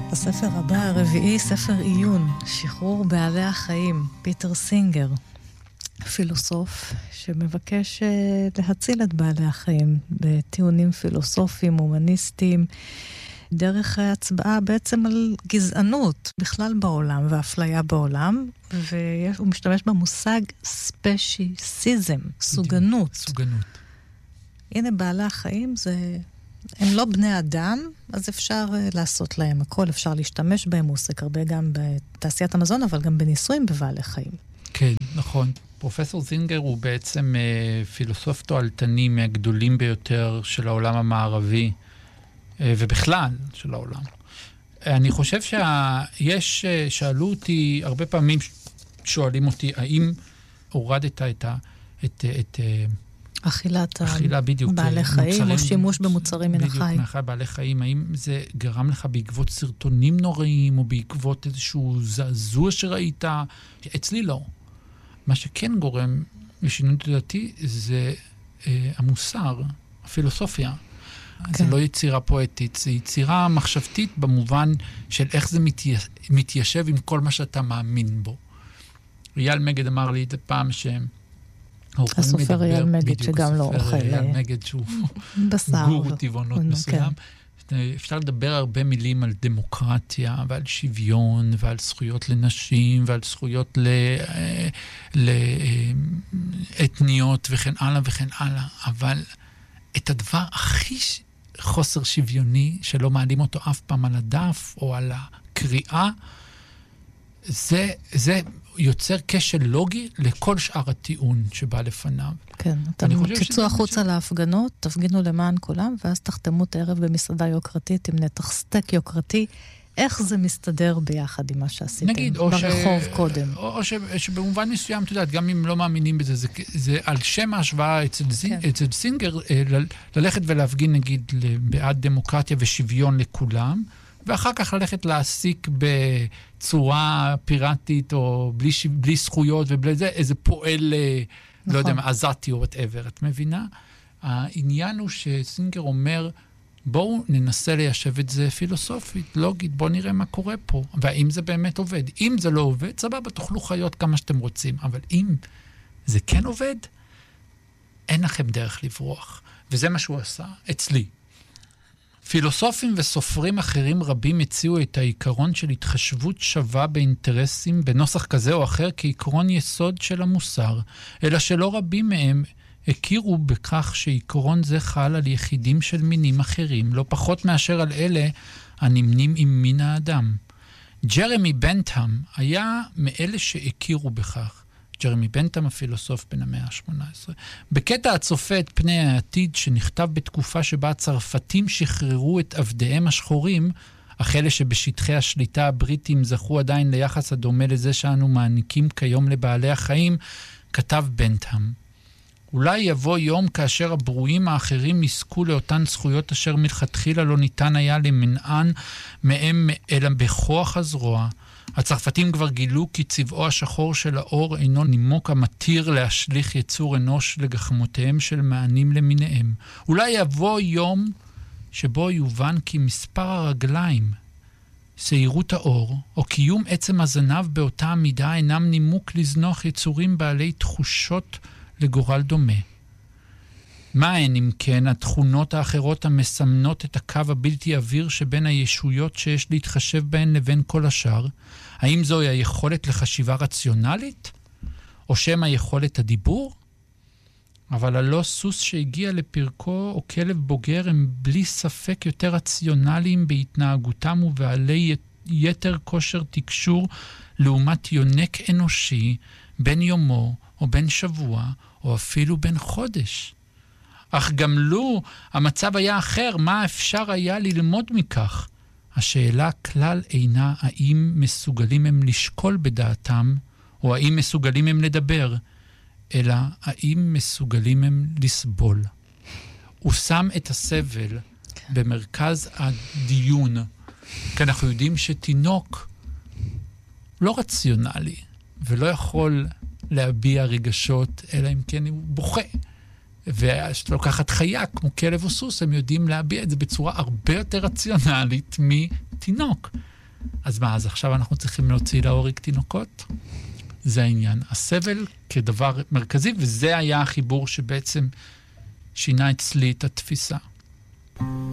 הספר הבא, הרביעי, ספר עיון, שחרור בעלי החיים, פיטר סינגר, פילוסוף שמבקש להציל את בעלי החיים בטיעונים פילוסופיים, הומניסטיים, דרך הצבעה בעצם על גזענות בכלל בעולם ואפליה בעולם, והוא משתמש במושג ספשיסיזם, סוגנות. סוגנות. הנה בעלי החיים הם לא בני אדם, אז אפשר לעשות להם הכל, אפשר להשתמש בהם, הוא עוסק הרבה גם בתעשיית המזון, אבל גם בניסויים בבעלי חיים. כן, נכון. פרופסור זינגר הוא בעצם פילוסוף תועלתני מהגדולים ביותר של העולם המערבי, ובכלל של העולם. אני חושב שאלו אותי, הרבה פעמים שואלים אותי, האם הורדת את אכילת בדיוק, בעלי חיים, או שימוש במוצרים מן החי. בדיוק, בעלי חיים, האם זה גרם לך בעקבות סרטונים נוראים, או בעקבות איזשהו זעזוע שראית? אצלי לא. מה שכן גורם לשינוי תודעתי זה המוסר, הפילוסופיה. זה לא יצירה פואטית, זה יצירה מחשבתית במובן של איך זה מתיישב עם כל מה שאתה מאמין בו. אייל מגד אמר לי את פעם הסופר אייל מגד שגם לא אוכל. אייל מגד שהוא גורו טבעונות מסוים. אפשר לדבר הרבה מילים על דמוקרטיה ועל שוויון ועל זכויות לנשים ועל זכויות לאתניות וכן הלאה וכן הלאה, אבל את הדבר הכי חוסר שוויוני שלא מעלים אותו אף פעם על הדף או על הקריאה, זה יוצר כשל לוגי לכל שאר הטיעון שבא לפניו. כן, אתם תצאו החוצה להפגנות, תפגינו למען כולם, ואז תחתמו את הערב במסעדה יוקרתית עם נתח סטייק יוקרתי. איך זה מסתדר ביחד עם מה שעשיתם ברחוב קודם? או שבמובן מסוים, אתה יודעת, גם אם לא מאמינים בזה, זה על שם ההשוואה אצל סינגר, ללכת ולהפגין, נגיד, בעד דמוקרטיה ושוויון לכולם, ואחר כך ללכת להעסיק בצורה פיראטית, או בלי זכויות ובלי זה, איזה פועל, לא יודע מה, עזתי או whatever, את מבינה? העניין הוא שסינגר אומר, בואו ננסה ליישב את זה פילוסופית, לוגית, בואו נראה מה קורה פה, והאם זה באמת עובד. אם זה לא עובד, סבבה, תאכלו חיות כמה שאתם רוצים, אבל אם זה כן עובד, אין לכם דרך לברוח. וזה מה שהוא עשה אצלי. פילוסופים וסופרים אחרים רבים הציעו את העיקרון של התחשבות שווה באינטרסים בנוסח כזה או אחר כעיקרון יסוד של המוסר, אלא שלא רבים מהם הכירו בכך שעיקרון זה חל על יחידים של מינים אחרים, לא פחות מאשר על אלה הנמנים עם מין האדם. ג'רמי בנטהאם היה מאלה שהכירו בכך. ג'רמי בנטהאם, הפילוסוף בן המאה ה-18. בקטע הצופה את פני העתיד שנכתב בתקופה שבה הצרפתים שחררו את עבדיהם השחורים, אך אלה שבשטחי השליטה הבריטים זכו עדיין ליחס הדומה לזה שאנו מעניקים כיום לבעלי החיים, כתב בנטהאם. אולי יבוא יום כאשר הברואים האחרים יזכו לאותן זכויות אשר מלכתחילה לא ניתן היה למנען מהם אלא בכוח הזרוע. הצרפתים כבר גילו כי צבעו השחור של האור אינו נימוק המתיר להשליך יצור אנוש לגחמותיהם של מענים למיניהם. אולי יבוא יום שבו יובן כי מספר הרגליים, שעירות האור, או קיום עצם הזנב באותה המידה אינם נימוק לזנוח יצורים בעלי תחושות לגורל דומה. מה הן אם כן התכונות האחרות המסמנות את הקו הבלתי אוויר שבין הישויות שיש להתחשב בהן לבין כל השאר? האם זוהי היכולת לחשיבה רציונלית? או שם היכולת הדיבור? אבל הלא סוס שהגיע לפרקו או כלב בוגר הם בלי ספק יותר רציונליים בהתנהגותם ובעלי יתר כושר תקשור לעומת יונק אנושי בין יומו או בין שבוע או אפילו בין חודש. אך גם לו המצב היה אחר, מה אפשר היה ללמוד מכך? השאלה כלל אינה האם מסוגלים הם לשקול בדעתם, או האם מסוגלים הם לדבר, אלא האם מסוגלים הם לסבול. הוא שם את הסבל במרכז הדיון, כי אנחנו יודעים שתינוק לא רציונלי, ולא יכול להביע רגשות, אלא אם כן הוא בוכה. ושאתה לוקחת חיה כמו כלב או סוס, הם יודעים להביע את זה בצורה הרבה יותר רציונלית מתינוק. אז מה, אז עכשיו אנחנו צריכים להוציא להורג תינוקות? זה העניין. הסבל כדבר מרכזי, וזה היה החיבור שבעצם שינה אצלי את התפיסה.